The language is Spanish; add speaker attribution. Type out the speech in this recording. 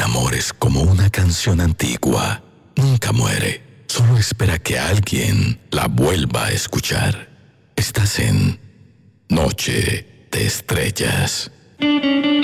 Speaker 1: El amor es como una canción antigua. Nunca muere. Solo espera que alguien la vuelva a escuchar. Estás en Noche de Estrellas.